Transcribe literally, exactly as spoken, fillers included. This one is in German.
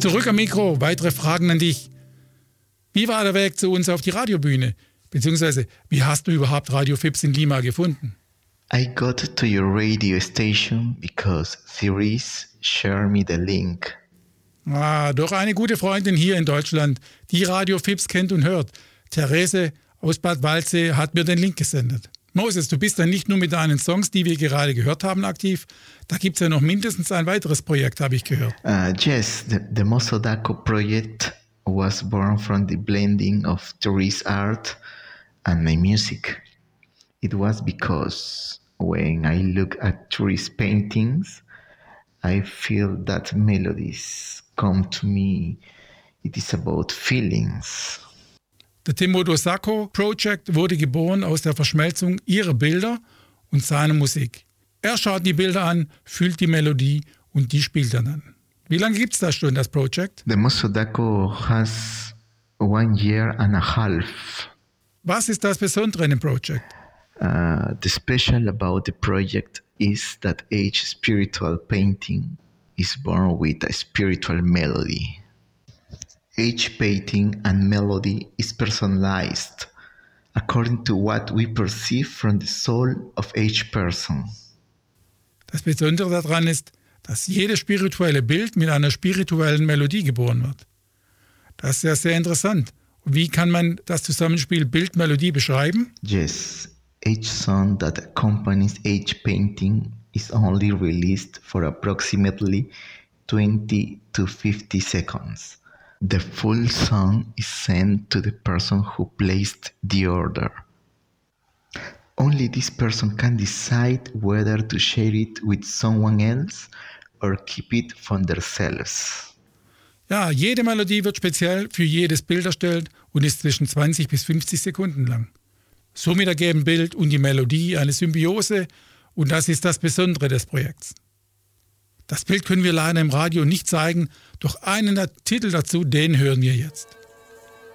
Zurück am Mikro, weitere Fragen an dich. Wie war der Weg zu uns auf die Radiobühne? Beziehungsweise, wie hast du überhaupt Radio Fips in Lima gefunden? I got to your radio station because Therese shared me the link. Ah, doch eine gute Freundin hier in Deutschland, die Radio Fips kennt und hört. Therese aus Bad Waldsee hat mir den Link gesendet. Moses, du bist ja nicht nur mit deinen Songs, die wir gerade gehört haben, aktiv. Da gibt es ja noch mindestens ein weiteres Projekt, habe ich gehört. Uh, yes, the, the Mosodako project was born from the blending of Therese's art and my music. It was because when I look at Therese's paintings, I feel that melodies come to me. It is about feelings. Der Temodo Sako Project wurde geboren aus der Verschmelzung ihrer Bilder und seiner Musik. Er schaut die Bilder an, fühlt die Melodie und die spielt er dann. Wie lange gibt es das schon, das Project? The Mosodako has one year and a half. Was ist das Besondere in dem Project? Uh, the special about the project is that each spiritual painting is born with a spiritual melody. Each painting and melody is personalized according to what we perceive from the soul of each person. Das Besondere daran ist, dass jedes spirituelle Bild mit einer spirituellen Melodie geboren wird. Das ist ja sehr interessant. Wie kann man das Zusammenspiel Bild-Melodie beschreiben? Yes, each song that accompanies each painting is only released for approximately twenty to fifty seconds. The full song is sent to the person who placed the order. Only this person can decide whether to share it with someone else or keep it for themselves. Ja, jede Melodie wird speziell für jedes Bild erstellt und ist zwischen zwanzig bis fünfzig Sekunden lang. Somit ergeben Bild und die Melodie eine Symbiose und das ist das Besondere des Projekts. Das Bild können wir leider im Radio nicht zeigen, doch einen der Titel dazu, den hören wir jetzt.